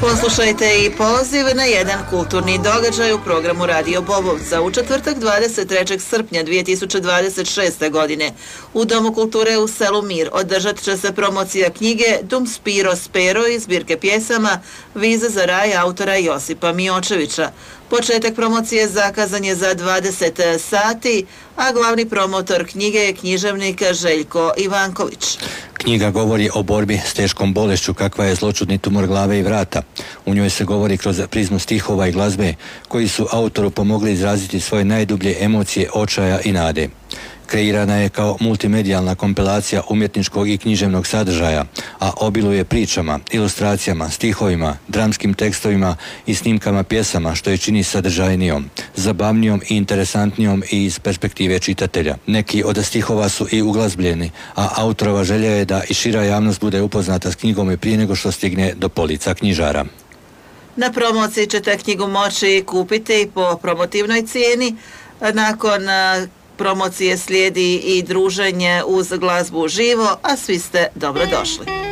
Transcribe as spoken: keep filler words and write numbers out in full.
Poslušajte i poziv na jedan kulturni događaj u programu Radio Bobovca u četvrtak dvadeset trećeg srpnja dvije tisuće dvadeset šeste. godine. U Domu kulture u selu Mir održat će se promocija knjige Dum Spiro Spero iz zbirke pjesama Viza za raj autora Josipa Miočevića. Početak promocije zakazan je za dvadeset sati, a glavni promotor knjige je književnik Željko Ivanković. Knjiga govori o borbi s teškom bolešću kakva je zloćudni tumor glave i vrata. U njoj se govori kroz prizmu stihova i glazbe koji su autoru pomogli izraziti svoje najdublje emocije, očaja i nade. Kreirana je kao multimedijalna kompilacija umjetničkog i književnog sadržaja, a obiluje pričama, ilustracijama, stihovima, dramskim tekstovima i snimkama pjesama, što je čini sadržajnijom, zabavnijom i interesantnijom i iz perspektive čitatelja. Neki od stihova su i uglazbljeni, a autorova želja je da i šira javnost bude upoznata s knjigom i prije nego što stigne do polica knjižara. Na promociji ćete knjigu moći kupiti po promotivnoj cijeni. Nakon promocije slijedi i druženje uz glazbu uživo, a svi ste dobrodošli.